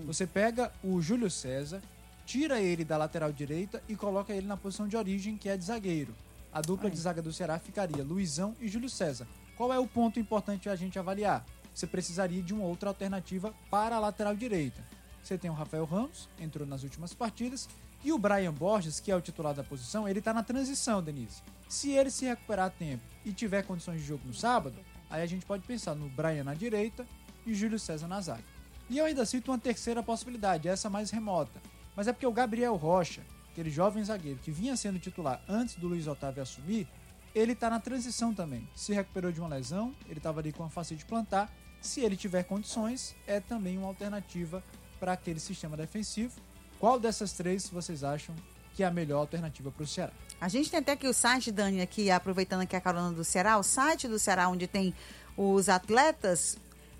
Você pega o Júlio César, tira ele da lateral direita e coloca ele na posição de origem, que é de zagueiro. A dupla de zaga do Ceará ficaria Luizão e Júlio César. Qual é o ponto importante a gente avaliar? Você precisaria de uma outra alternativa para a lateral direita. Você tem o Rafael Ramos, entrou nas últimas partidas, e o Brian Borges, que é o titular da posição, ele está na transição, Denise. Se ele se recuperar a tempo e tiver condições de jogo no sábado, aí a gente pode pensar no Brian na direita e Júlio César na zaga. E eu ainda cito uma terceira possibilidade, essa mais remota. Mas é porque o Gabriel Rocha, aquele jovem zagueiro que vinha sendo titular antes do Luiz Otávio assumir, ele está na transição também. Se recuperou de uma lesão, ele estava ali com a fascia de plantar. Se ele tiver condições, é também uma alternativa para aquele sistema defensivo. Qual dessas três vocês acham que é a melhor alternativa para o Ceará? A gente tem até aqui o site, Dani, aqui, aproveitando aqui a carona do Ceará, o site do Ceará, onde tem os atletas,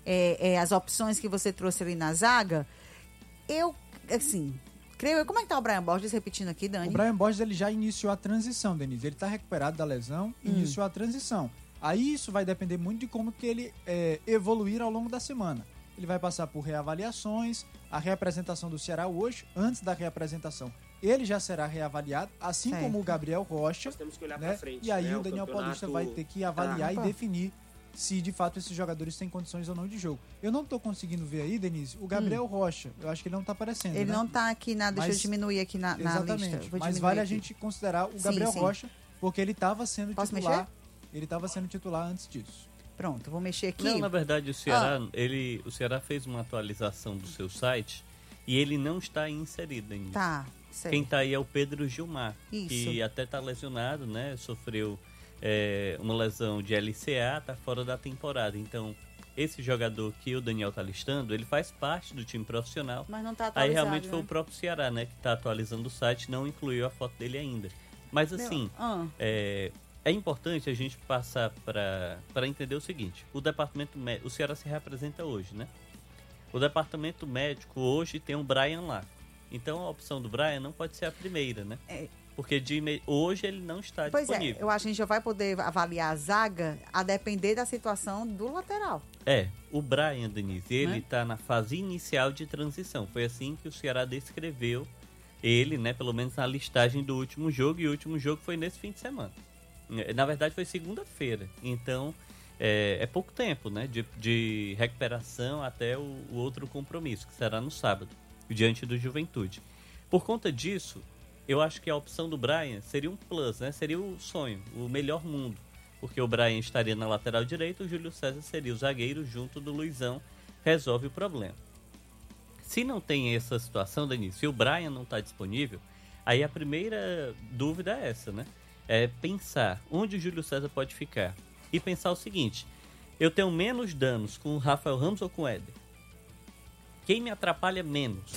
as opções que você trouxe ali na zaga. Eu, assim, creio... Como é que tá o Brian Borges, repetindo aqui, Dani? O Brian Borges, ele já iniciou a transição, Denise. Ele está recuperado da lesão, iniciou a transição. Aí isso vai depender muito de como que ele evoluir ao longo da semana. Ele vai passar por reavaliações, a reapresentação do Ceará hoje, antes da reapresentação, ele já será reavaliado, assim como o Gabriel Rocha. Nós temos que olhar né? pra frente. E aí né? o Daniel Paulista vai ter que avaliar e definir se de fato esses jogadores têm condições ou não de jogo. Eu não tô conseguindo ver aí, Denise, o Gabriel Rocha. Eu acho que ele não tá aparecendo. Ele não tá aqui deixa eu diminuir aqui na exatamente, lista. Mas vale a gente considerar o Gabriel Rocha, porque ele estava sendo titular. Mexer? Ele estava sendo titular antes disso. Pronto, vou mexer aqui. Não, na verdade, o Ceará fez uma atualização do seu site e ele não está inserido ainda. Tá, certo. Quem está aí é o Pedro Gilmar, Isso. que até está lesionado, né? Sofreu uma lesão de LCA, está fora da temporada. Então, esse jogador que o Daniel está listando, ele faz parte do time profissional. Mas não está atualizado, aí realmente né? foi o próprio Ceará, né, que está atualizando o site, não incluiu a foto dele ainda. Mas assim, é importante a gente passar para entender o seguinte: o departamento médico, o Ceará se representa hoje, né? O departamento médico hoje tem o Brian lá. Então a opção do Brian não pode ser a primeira, né? Porque hoje ele não está disponível. Eu acho que a gente já vai poder avaliar a zaga a depender da situação do lateral. O Brian, Denise, ele está na fase inicial de transição. Foi assim que o Ceará descreveu ele, né? Pelo menos na listagem do último jogo, e o último jogo foi nesse fim de semana. Na verdade foi segunda-feira, então é pouco tempo, né, de recuperação até o outro compromisso, que será no sábado, diante do Juventude. Por conta disso, eu acho que a opção do Brian seria um plus, né, seria o sonho, o melhor mundo, porque o Brian estaria na lateral direita, o Júlio César seria o zagueiro junto do Luizão, resolve o problema. Se não tem essa situação, Denise, se o Brian não está disponível, aí a primeira dúvida é essa, né? É pensar onde o Júlio César pode ficar. E pensar o seguinte: eu tenho menos danos com o Rafael Ramos ou com o Éder? Quem me atrapalha menos?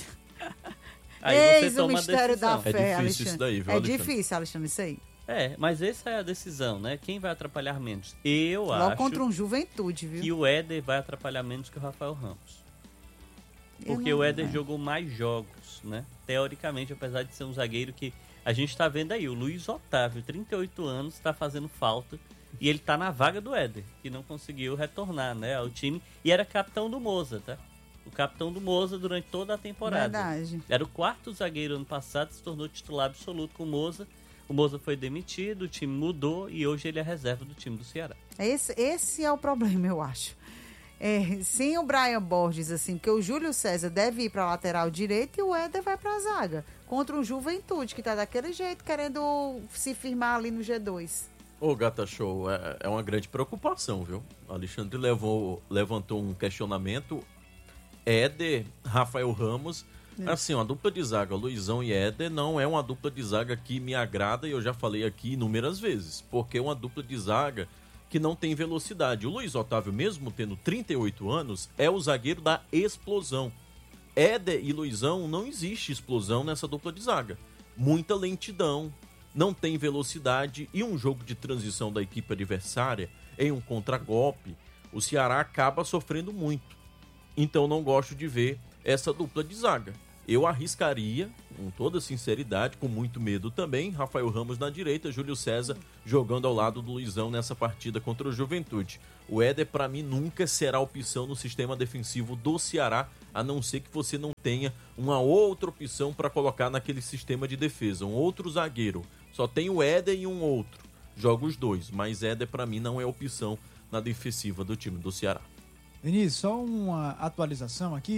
Aí você toma a decisão. Fé, é difícil isso daí, viu, Alexandre? Difícil, Alexandre, isso aí. Mas essa é a decisão, né? Quem vai atrapalhar menos? Eu Logo acho contra um Juventude, viu? que o Éder vai atrapalhar menos que o Rafael Ramos. Porque o Éder jogou mais jogos, né? Teoricamente, apesar de ser um zagueiro que a gente está vendo aí, o Luiz Otávio, 38 anos, está fazendo falta e ele está na vaga do Éder, que não conseguiu retornar, né, ao time, e era capitão do Moza, tá? O capitão do Moza durante toda a temporada. Verdade. Era o quarto zagueiro ano passado, se tornou titular absoluto com o Moza. O Moza foi demitido, o time mudou e hoje ele é reserva do time do Ceará. Esse é o problema, eu acho. Sem o Brian Borges, assim, porque o Júlio César deve ir para a lateral direita e o Éder vai para a zaga. Contra um Juventude, que tá daquele jeito, querendo se firmar ali no G2. Ô, Gata Show, é uma grande preocupação, viu? Alexandre levantou um questionamento. Éder, Rafael Ramos, assim, uma dupla de zaga, Luizão e Éder, não é uma dupla de zaga que me agrada, e eu já falei aqui inúmeras vezes, porque é uma dupla de zaga que não tem velocidade. O Luiz Otávio, mesmo tendo 38 anos, é o zagueiro da explosão. Éder e Luizão, não existe explosão nessa dupla de zaga. Muita lentidão, não tem velocidade, e um jogo de transição da equipe adversária em um contragolpe, o Ceará acaba sofrendo muito. Então não gosto de ver essa dupla de zaga. Eu arriscaria, com toda sinceridade, com muito medo também, Rafael Ramos na direita, Júlio César jogando ao lado do Luizão nessa partida contra o Juventude. O Éder, para mim, nunca será opção no sistema defensivo do Ceará, a não ser que você não tenha uma outra opção para colocar naquele sistema de defesa, um outro zagueiro. Só tem o Éder e um outro. Joga os dois, mas Éder para mim não é opção na defensiva do time do Ceará. Denise, só uma atualização aqui.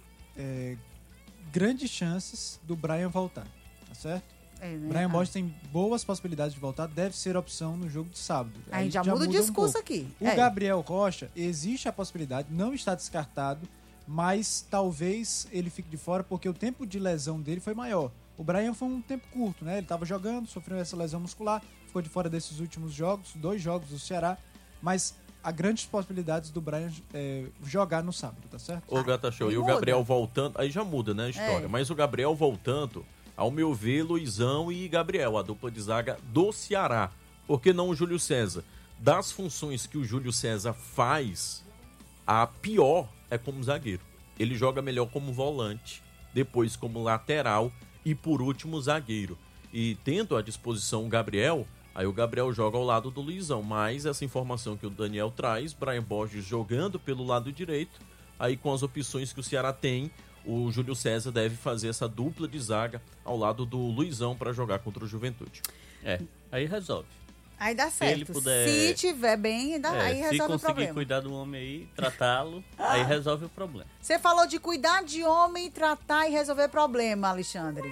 Grandes chances do Brian voltar, tá certo? Brian Bosch tem boas possibilidades de voltar, deve ser opção no jogo de sábado. A gente já muda o discurso aqui. O Gabriel Rocha, existe a possibilidade, não está descartado, mas talvez ele fique de fora porque o tempo de lesão dele foi maior. O Brian foi um tempo curto, né? Ele estava jogando, sofreu essa lesão muscular, ficou de fora desses últimos jogos, 2 jogos do Ceará, mas há grandes possibilidades do Brian jogar no sábado, tá certo? Ô, Gata Show, e o Gabriel voltando, aí já muda, né, a história, mas o Gabriel voltando, ao meu ver, Luizão e Gabriel, a dupla de zaga do Ceará, por que não o Júlio César? Das funções que o Júlio César faz, a pior é como zagueiro. Ele joga melhor como volante, depois como lateral e por último zagueiro. E tendo à disposição o Gabriel, aí o Gabriel joga ao lado do Luizão, mas essa informação que o Daniel traz, Brian Borges jogando pelo lado direito, aí com as opções que o Ceará tem, o Júlio César deve fazer essa dupla de zaga ao lado do Luizão para jogar contra o Juventude. Aí resolve. Aí dá certo. Se ele puder... Se tiver bem, aí resolve o problema. Se conseguir cuidar do homem aí, tratá-lo, aí resolve o problema. Você falou de cuidar de homem, tratar e resolver problema, Alexandre.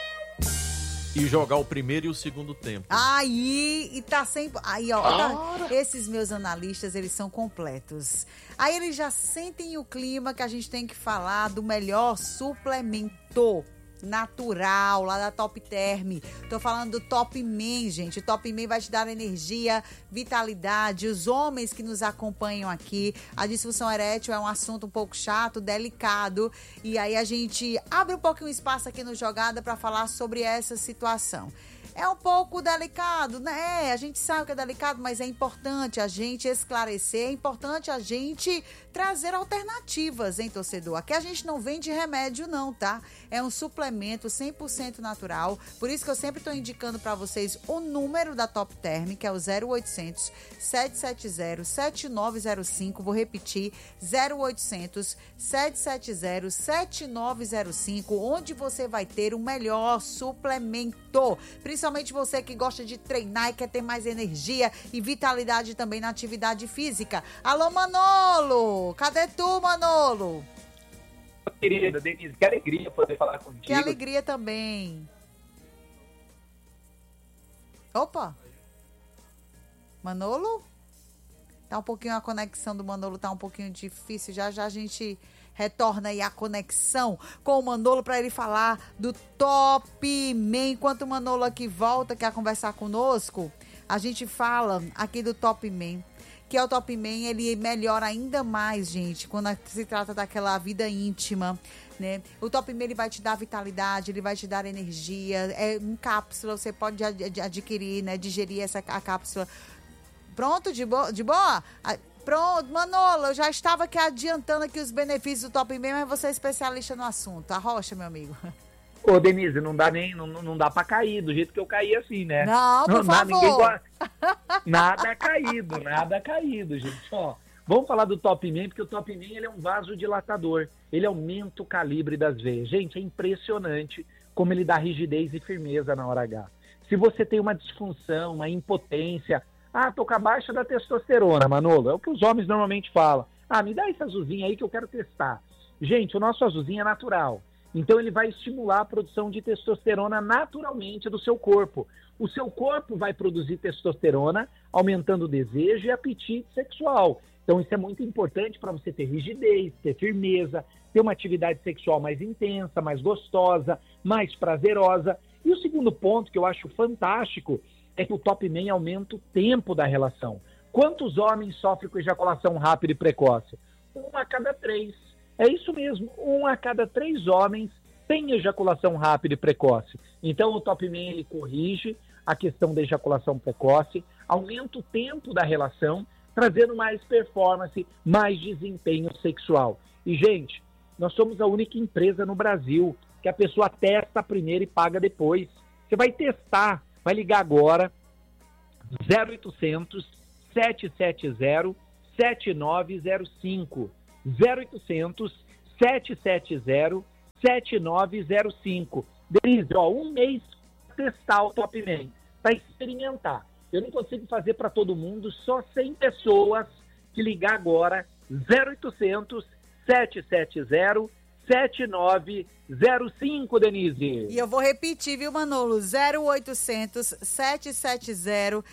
E jogar o primeiro e o segundo tempo. Aí, e tá sempre... Aí, ó, esses meus analistas, eles são completos. Aí eles já sentem o clima que a gente tem que falar do melhor suplemento natural, lá da Top Term. Tô falando do Top Man, gente. O Top Man vai te dar energia, vitalidade. Os homens que nos acompanham aqui, a disfunção erétil é um assunto um pouco chato, delicado. E aí a gente abre um pouquinho espaço aqui no Jogada para falar sobre essa situação. É um pouco delicado, né? A gente sabe que é delicado, mas é importante a gente esclarecer, é importante a gente trazer alternativas, hein, torcedor? Aqui a gente não vende remédio não, tá? É um suplemento 100% natural, por isso que eu sempre estou indicando para vocês o número da Top Term, que é o 0800 770 7905, vou repetir, 0800 770 7905, onde você vai ter o melhor suplemento, principalmente você que gosta de treinar e quer ter mais energia e vitalidade também na atividade física. Alô, Manolo! Cadê tu, Manolo? Querida Denise, que alegria poder falar contigo. Que alegria também. Opa! Manolo? Tá um pouquinho, a conexão do Manolo tá um pouquinho difícil. Já a gente retorna aí a conexão com o Manolo para ele falar do Top Man. Enquanto o Manolo aqui volta, quer conversar conosco, a gente fala aqui do Top Man, que é o Top Man, ele melhora ainda mais, gente, quando se trata daquela vida íntima, né? O Top Man, ele vai te dar vitalidade, ele vai te dar energia, é em cápsula, você pode adquirir, né, digerir a cápsula. Pronto, de boa? Pronto, Manolo, eu já estava aqui adiantando aqui os benefícios do Top Man, mas você é especialista no assunto. Arrocha, meu amigo. Ô, Denise, não dá pra cair do jeito que eu caí assim, né? Não, por favor. Nada caído, gente. Ó, vamos falar do Top Man, porque o Top Man, ele é um vasodilatador. Ele aumenta o calibre das veias. Gente, é impressionante como ele dá rigidez e firmeza na hora H. Se você tem uma disfunção, uma impotência... tô com a baixa da testosterona, Manolo. É o que os homens normalmente falam. Me dá esse azulzinho aí que eu quero testar. Gente, o nosso azulzinho é natural. Então ele vai estimular a produção de testosterona naturalmente do seu corpo. O seu corpo vai produzir testosterona, aumentando o desejo e apetite sexual. Então isso é muito importante para você ter rigidez, ter firmeza, ter uma atividade sexual mais intensa, mais gostosa, mais prazerosa. E o segundo ponto que eu acho fantástico é que o Top Man aumenta o tempo da relação. Quantos homens sofrem com ejaculação rápida e precoce? 1 a cada 3. É isso mesmo, 1 a cada 3 homens tem ejaculação rápida e precoce. Então o Top Man, ele corrige a questão da ejaculação precoce, aumenta o tempo da relação, trazendo mais performance, mais desempenho sexual. E, gente, nós somos a única empresa no Brasil que a pessoa testa primeiro e paga depois. Você vai testar, vai ligar agora, 0800 770 7905. 0800 770-7905. Denise, ó, um mês para testar o Top Man, para experimentar. Eu não consigo fazer para todo mundo, só 100 pessoas que ligar agora, 0800 770 7905, Denise. E eu vou repetir, viu, Manolo? 0800 770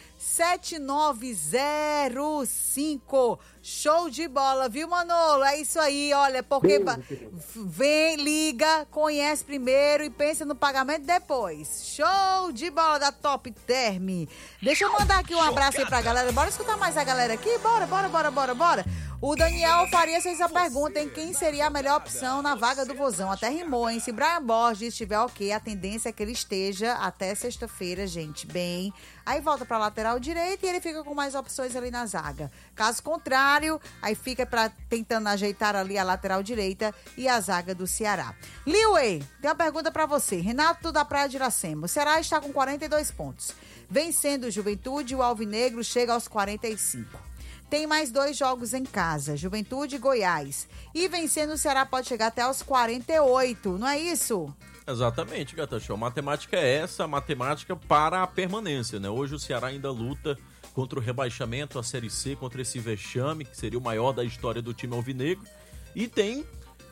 7905. Show de bola, viu, Manolo? É isso aí, olha, porque vem, liga, conhece primeiro e pensa no pagamento depois. Show de bola da Top Term. Deixa eu mandar aqui um abraço aí pra galera. Bora escutar mais a galera aqui? Bora. O Daniel Faria fez a pergunta em quem seria a melhor opção na vaga do Vozão. Até rimou, hein? Se Brian Borges estiver ok, a tendência é que ele esteja até sexta-feira, gente, bem. Aí volta pra lateral direita e ele fica com mais opções ali na zaga. Caso contrário, aí fica tentando ajeitar ali a lateral direita e a zaga do Ceará. Liway, tem uma pergunta pra você. Renato da Praia de Iracema. O Ceará está com 42 pontos. Vencendo o Juventude, o Alvinegro chega aos 45. Tem mais 2 jogos em casa, Juventude e Goiás. E vencendo o Ceará pode chegar até aos 48, não é isso? Exatamente, Gata Show. A matemática é essa, a matemática para a permanência, né? Hoje o Ceará ainda luta contra o rebaixamento, a Série C, contra esse vexame, que seria o maior da história do time alvinegro. E tem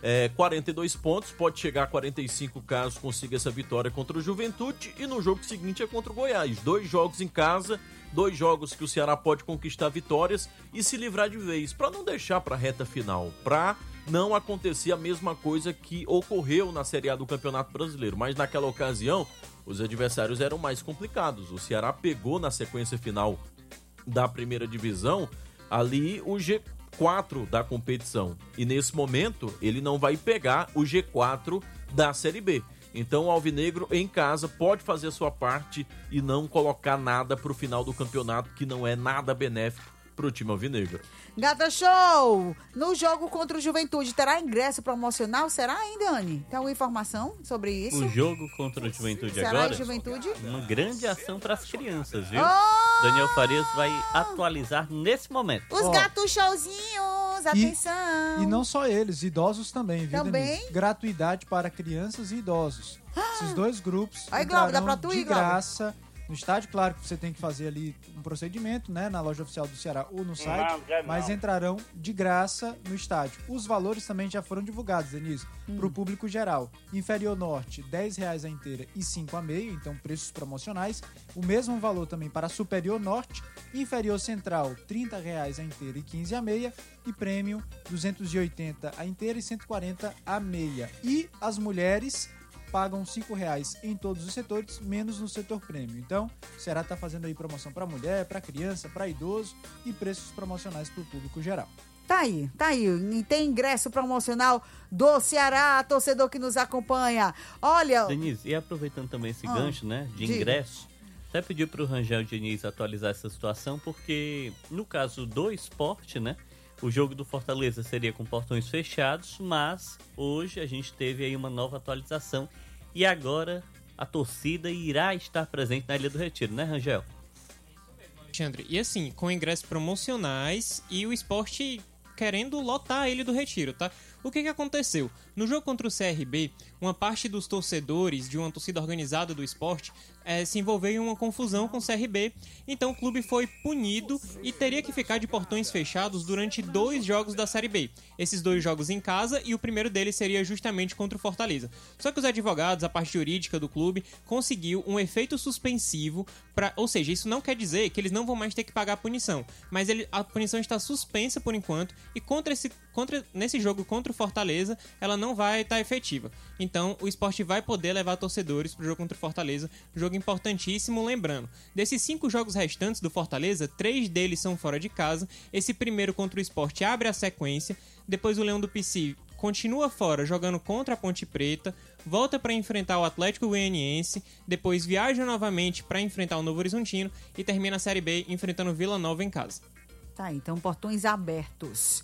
42 pontos, pode chegar a 45 caso consiga essa vitória contra o Juventude. E no jogo seguinte é contra o Goiás. 2 jogos em casa, 2 jogos que o Ceará pode conquistar vitórias e se livrar de vez, para não deixar para a reta final, para não acontecer a mesma coisa que ocorreu na Série A do Campeonato Brasileiro. Mas naquela ocasião, os adversários eram mais complicados. O Ceará pegou na sequência final da primeira divisão ali o G4 da competição. E nesse momento, ele não vai pegar o G4 da Série B. Então o Alvinegro em casa pode fazer a sua parte e não colocar nada para o final do campeonato, que não é nada benéfico para o time alvinegro. Gata Show! No jogo contra o Juventude, terá ingresso promocional? Será ainda, Anne? Tem alguma informação sobre isso? O jogo contra o Juventude Será agora? Juventude? Uma grande ação para as crianças, viu? Oh! Daniel Farias vai atualizar nesse momento. Os gatos showzinhos, atenção! E não só eles, idosos também, viu, Também? Denise? Gratuidade para crianças e idosos. Esses 2 grupos Aí, Glauber, dá pra entrarão tu de ir, Glauber? graça no estádio. Claro que você tem que fazer ali um procedimento, né, na loja oficial do Ceará ou no site, mas entrarão de graça no estádio. Os valores também já foram divulgados, Denise, para o público geral. Inferior Norte, R$10 a inteira e 5 a meia, então preços promocionais. O mesmo valor também para Superior Norte. Inferior Central, R$30 a inteira e 15 a meia. E Premium, R$280 a inteira e 140 a meia. E as mulheres pagam R$5 em todos os setores, menos no setor prêmio. Então, o Ceará está fazendo aí promoção para mulher, para criança, para idoso e preços promocionais para o público geral. Tá aí. E tem ingresso promocional do Ceará, torcedor que nos acompanha. Olha... Denise, e aproveitando também esse gancho, né, de diga. ingresso, até pedir para o Rangel Diniz atualizar essa situação, porque no caso do esporte, né, o jogo do Fortaleza seria com portões fechados, mas hoje a gente teve aí uma nova atualização e agora a torcida irá estar presente na Ilha do Retiro, né, Rangel? Alexandre, e assim, com ingressos promocionais e o esporte querendo lotar a Ilha do Retiro, tá? O que aconteceu? No jogo contra o CRB, uma parte dos torcedores de uma torcida organizada do esporte se envolveu em uma confusão com o CRB, então o clube foi punido e teria que ficar de portões fechados durante 2 jogos da Série B. Esses 2 jogos em casa e o primeiro deles seria justamente contra o Fortaleza. Só que os advogados, a parte jurídica do clube, conseguiu um efeito suspensivo, ou seja, isso não quer dizer que eles não vão mais ter que pagar a punição, mas a punição está suspensa por enquanto e nesse jogo contra o Fortaleza, ela não vai estar efetiva. Então, o esporte vai poder levar torcedores para o jogo contra o Fortaleza, jogo importantíssimo, lembrando. Desses 5 jogos restantes do Fortaleza, 3 deles são fora de casa. Esse primeiro contra o esporte abre a sequência, depois o Leão do Pici continua fora jogando contra a Ponte Preta, volta para enfrentar o Atlético Goianiense, depois viaja novamente para enfrentar o Novo Horizontino e termina a Série B enfrentando o Vila Nova em casa. Tá aí, então portões abertos.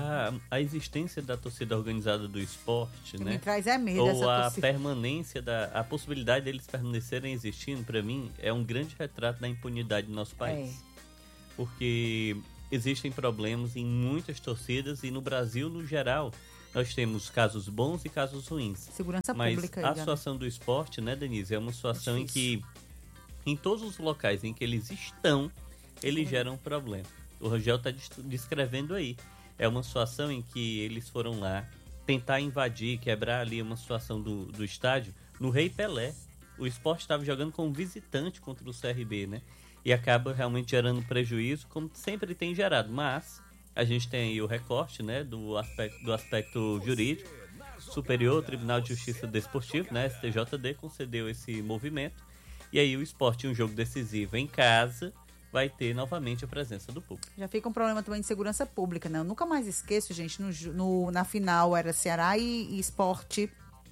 A existência da torcida organizada do esporte, Que né? me traz medo ou essa a torcida. permanência, a possibilidade deles permanecerem existindo, para mim, é um grande retrato da impunidade do nosso país. Porque existem problemas em muitas torcidas e no Brasil, no geral, nós temos casos bons e casos ruins. Segurança Mas pública. a aí, situação do esporte, né, Denise, é uma situação em difícil. que, em todos os locais em que eles estão, eles geram um problema. O Rogel está descrevendo aí. É uma situação em que eles foram lá tentar invadir, quebrar ali uma situação do estádio no Rei Pelé. O Sport estava jogando como visitante contra o CRB, né? E acaba realmente gerando prejuízo, como sempre tem gerado. Mas a gente tem aí o recorte, né, do aspecto jurídico. Superior Tribunal de Justiça Desportivo, né, STJD, concedeu esse movimento. E aí o Sport, em um jogo decisivo em casa, vai ter novamente a presença do público. Já fica um problema também de segurança pública, né? Eu nunca mais esqueço, gente, na final era Ceará e Sport.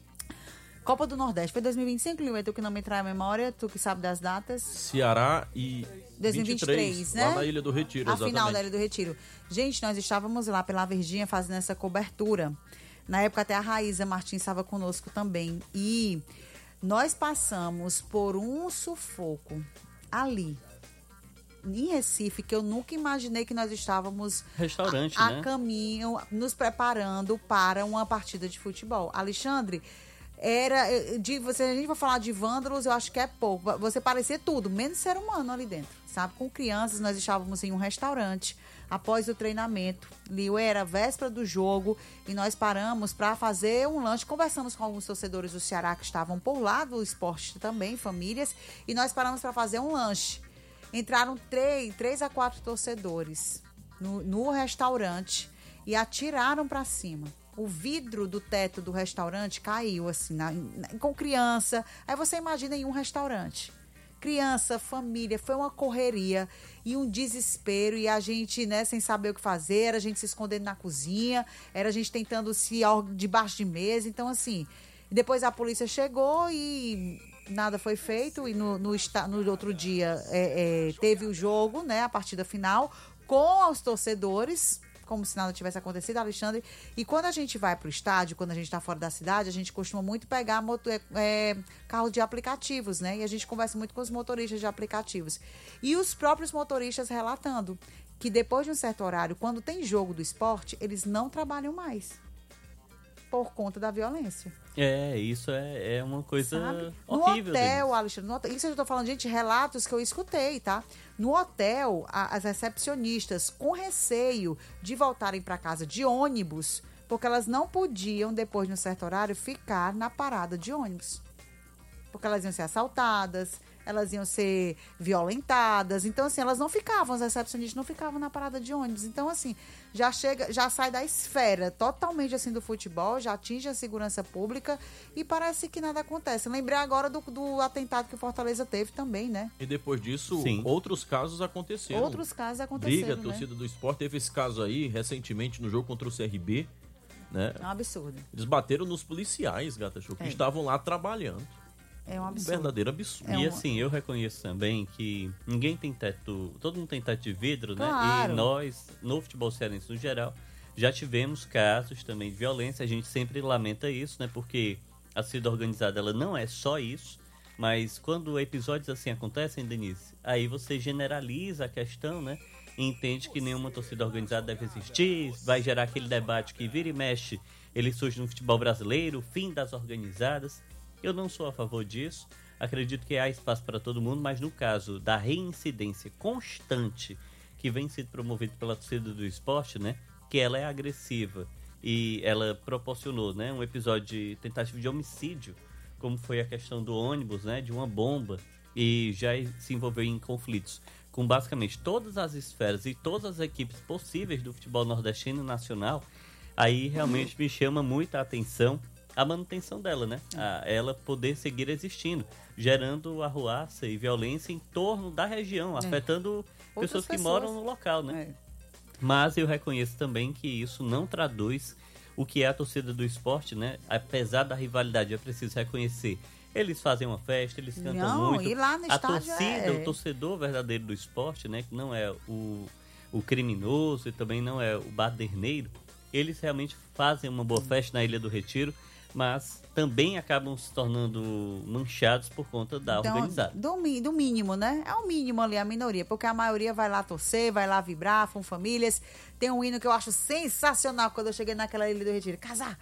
Copa do Nordeste, foi 2025, Lio? Tu que não me trai a memória, tu que sabe das datas. Ceará e 2023, né? Lá na Ilha do Retiro, A exatamente. final da Ilha do Retiro. Gente, nós estávamos lá pela Verdinha fazendo essa cobertura. Na época até a Raíza Martins estava conosco também. E nós passamos por um sufoco ali, em Recife, que eu nunca imaginei que nós estávamos Restaurante, a né? caminho, nos preparando para uma partida de futebol. Alexandre, era de você, a gente vai falar de vândalos, eu acho que é pouco. Você parecia tudo, menos ser humano ali dentro, sabe? Com crianças, nós estávamos em um restaurante após o treinamento. Lio, era véspera do jogo e nós paramos para fazer um lanche. Conversamos com alguns torcedores do Ceará que estavam por lá do esporte também, famílias, e nós paramos para fazer um lanche. Entraram 3 a 4 torcedores no restaurante e atiraram para cima. O vidro do teto do restaurante caiu, assim, com criança. Aí você imagina em um restaurante. Criança, família, foi uma correria e um desespero. E a gente, né, sem saber o que fazer, era a gente se escondendo na cozinha, era a gente tentando se debaixo de mesa. Então, assim, depois a polícia chegou e nada foi feito. E no outro dia teve o jogo, né, a partida final, com os torcedores, como se nada tivesse acontecido, Alexandre. E quando a gente vai para o estádio, quando a gente está fora da cidade, a gente costuma muito pegar carro de aplicativos, né? E a gente conversa muito com os motoristas de aplicativos. E os próprios motoristas relatando que depois de um certo horário, quando tem jogo do esporte, eles não trabalham mais por conta da violência. Isso é uma coisa No horrível. hotel, Alexandre, isso eu estou falando, gente, relatos que eu escutei, tá? No hotel, as recepcionistas com receio de voltarem para casa de ônibus, porque elas não podiam, depois de um certo horário, ficar na parada de ônibus. Porque elas iam ser assaltadas, elas iam ser violentadas. Então, assim, elas não ficavam, as recepcionistas não ficavam na parada de ônibus. Então, assim, já sai da esfera totalmente, assim, do futebol, já atinge a segurança pública e parece que nada acontece. Lembrei agora do atentado que o Fortaleza teve também, né? E depois disso, Sim. outros casos aconteceram. Outros casos aconteceram, Briga, né? torcida do Sport. Teve esse caso aí, recentemente, no jogo contra o CRB, né? É um absurdo. Eles bateram nos policiais, Gata Show, que estavam lá trabalhando. É um Um absurdo. verdadeiro absurdo. E assim, eu reconheço também que ninguém tem teto, todo mundo tem teto de vidro, né? Claro. E nós, no futebol cearense no geral, já tivemos casos também de violência. A gente sempre lamenta isso, né? Porque a torcida organizada, ela não é só isso. Mas quando episódios assim acontecem, Denise, aí você generaliza a questão, né? E entende que nenhuma torcida organizada deve existir, vai gerar aquele debate que vira e mexe, ele surge no futebol brasileiro, fim das organizadas. Eu não sou a favor disso, acredito que há espaço para todo mundo, mas no caso da reincidência constante que vem sendo promovida pela torcida do esporte, né, que ela é agressiva e ela proporcionou, né, um episódio de tentativa de homicídio, como foi a questão do ônibus, né, de uma bomba, e já se envolveu em conflitos com basicamente todas as esferas e todas as equipes possíveis do futebol nordestino e nacional, aí realmente me chama muita atenção a manutenção dela, né? Ela poder seguir existindo, gerando arruaça e violência em torno da região, afetando pessoas que moram no local, né? Mas eu reconheço também que isso não traduz o que é a torcida do esporte, né? Apesar da rivalidade, é preciso reconhecer. Eles fazem uma festa, eles cantam muito. E lá no a estádio torcida, o torcedor verdadeiro do esporte, né? Que não é o criminoso e também não é o baderneiro, eles realmente fazem uma boa festa na Ilha do Retiro. mas também acabam se tornando manchados por conta da organizada. Do mínimo, né? É o mínimo ali, a minoria, porque a maioria vai lá torcer, vai lá vibrar, com famílias. Tem um hino que eu acho sensacional quando eu cheguei naquela Ilha do Retiro. Casar,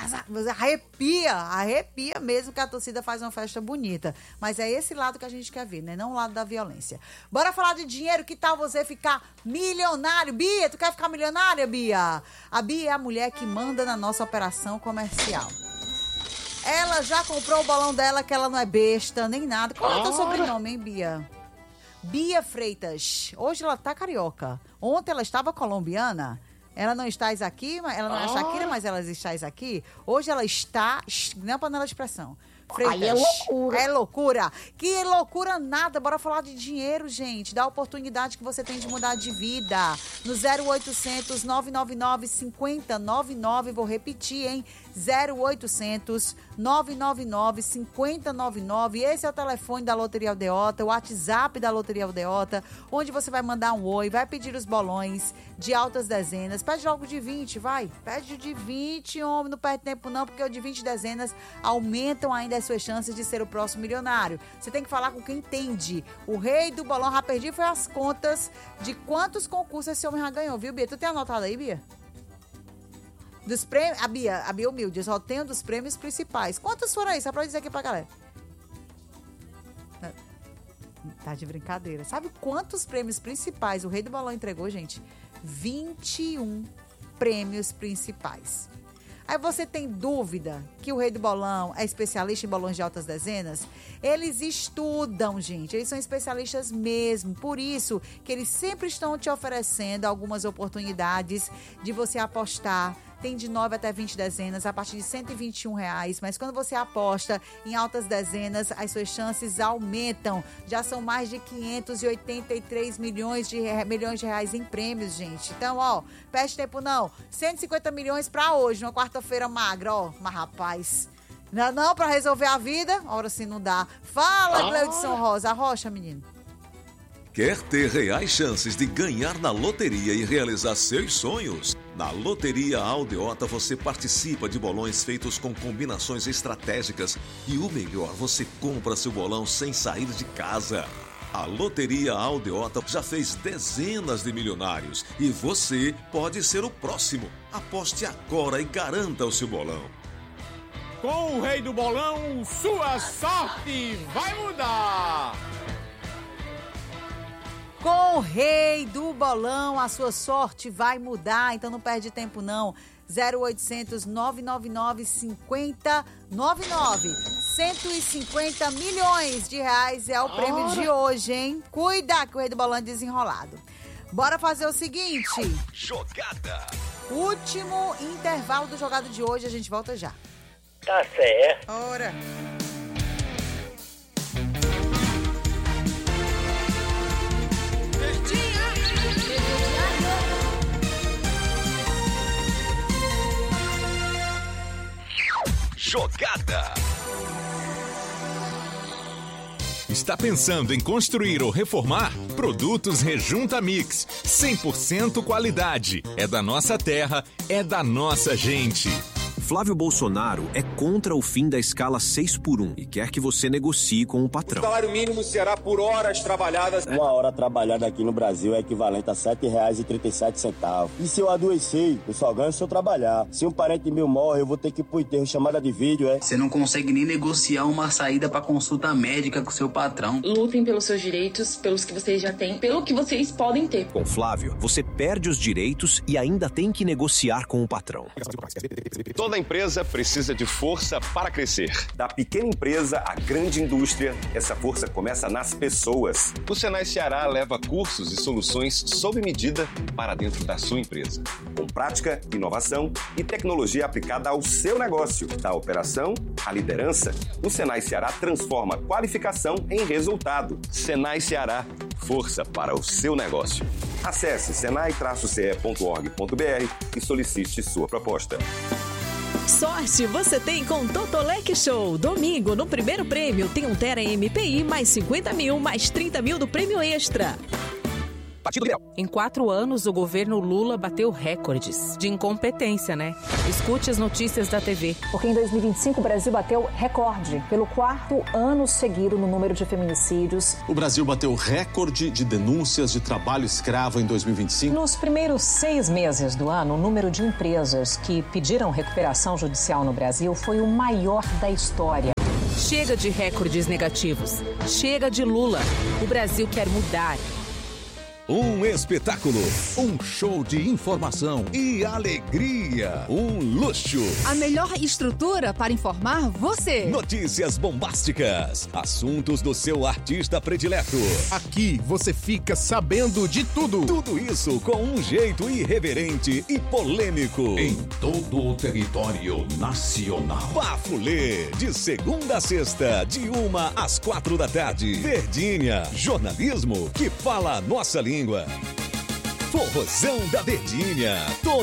arrepia mesmo que a torcida faz uma festa bonita. Mas é esse lado que a gente quer ver, né? Não o lado da violência. Bora falar de dinheiro, que tal você ficar milionário? Bia, tu quer ficar milionária, Bia? A Bia é a mulher que manda na nossa operação comercial. Ela já comprou o bolão dela, que ela não é besta, nem nada. Qual é o teu sobrenome, hein, Bia? Bia Freitas. Hoje ela tá carioca. Ontem ela estava colombiana. Ela não está aqui, ela não é Shakira, mas ela está aqui. Hoje ela está na panela de pressão. Freitas. Aí é loucura. É loucura. Que loucura nada. Bora falar de dinheiro, gente. Da oportunidade que você tem de mudar de vida. No 0800 999 5099. Vou repetir, hein? 0800 999 5099. Esse é o telefone da Loteria Aldeota, o WhatsApp da Loteria Aldeota, onde você vai mandar um oi, vai pedir os bolões de altas dezenas. Pede logo de 20, vai. Pede de 20, homem. Não perde tempo não, porque o de 20 dezenas aumentam ainda as suas chances de ser o próximo milionário. Você tem que falar com quem entende. O rei do bolão, já perdi, foi as contas de quantos concursos esse homem já ganhou, viu, Bia? Tu tem anotado aí, Bia? Dos prêmios... A Bia humilde, eu só tenho dos prêmios principais. Quantos foram aí? Só pra dizer aqui pra galera. Tá de brincadeira. Sabe quantos prêmios principais o rei do bolão entregou, gente? 21 prêmios principais. Aí você tem dúvida que o rei do bolão é especialista em bolões de altas dezenas? Eles estudam, gente. Eles são especialistas mesmo. Por isso que eles sempre estão te oferecendo algumas oportunidades de você apostar. Tem de 9 até 20 dezenas, a partir de R$121. Mas quando você aposta em altas dezenas, as suas chances aumentam. Já são mais de 583 milhões de reais em prêmios, gente. Então, ó, perde tempo não. 150 milhões pra hoje, uma quarta-feira magra, ó. Mas, rapaz, não pra resolver a vida? Ora, se não dá. Fala, Gleudson Rosa. Rocha, menino. Quer ter reais chances de ganhar na loteria e realizar seus sonhos? Na Loteria Aldeota você participa de bolões feitos com combinações estratégicas e o melhor, você compra seu bolão sem sair de casa. A Loteria Aldeota já fez dezenas de milionários e você pode ser o próximo. Aposte agora e garanta o seu bolão. Com o rei do bolão, sua sorte vai mudar! Com o rei do bolão, a sua sorte vai mudar, então não perde tempo não. 0800 999 5099. 150 milhões de reais é o prêmio de hoje, hein? Cuida que o rei do bolão é desenrolado. Bora fazer o seguinte. Jogada. Último intervalo do jogado de hoje, a gente volta já. Tá certo. Ora. Jogada. Está pensando em construir ou reformar? Produtos Rejunta Mix. 100% qualidade. É da nossa terra, é da nossa gente. Flávio Bolsonaro é contra o fim da escala 6x1 e quer que você negocie com o patrão. O salário mínimo será por horas trabalhadas. Uma hora trabalhada aqui no Brasil é equivalente a R$ 7,37. E se eu adoecer, eu só ganho se eu trabalhar. Se um parente meu morre, eu vou ter que ir pro enterro, chamada de vídeo, é? Você não consegue nem negociar uma saída para consulta médica com seu patrão. Lutem pelos seus direitos, pelos que vocês já têm, pelo que vocês podem ter. Com Flávio, você perde os direitos e ainda tem que negociar com o patrão. Toda empresa precisa de força para crescer. Da pequena empresa à grande indústria, essa força começa nas pessoas. O Senai Ceará leva cursos e soluções sob medida para dentro da sua empresa. Com prática, inovação e tecnologia aplicada ao seu negócio. Da operação à liderança, o Senai Ceará transforma qualificação em resultado. Senai Ceará, força para o seu negócio. Acesse senai-ce.org.br e solicite sua proposta. Sorte você tem com Totolec Show. Domingo, no primeiro prêmio, tem um Tera MPI mais 50 mil, mais 30 mil do prêmio extra. Partido Liberal. Em 4 anos, o governo Lula bateu recordes de incompetência, né? Escute as notícias da TV. Porque em 2025 o Brasil bateu recorde pelo 4º ano seguido no número de feminicídios. O Brasil bateu recorde de denúncias de trabalho escravo em 2025. Nos primeiros 6 meses do ano, o número de empresas que pediram recuperação judicial no Brasil foi o maior da história. Chega de recordes negativos. Chega de Lula. O Brasil quer mudar. Um espetáculo, um show de informação e alegria, um luxo. A melhor estrutura para informar você. Notícias bombásticas, assuntos do seu artista predileto. Aqui você fica sabendo de tudo. Tudo isso com um jeito irreverente e polêmico. Em todo o território nacional. Bafulê, de segunda a sexta, de 1 às 4 da tarde. Verdinha, jornalismo que fala a nossa língua. Forrozão da Verdinha.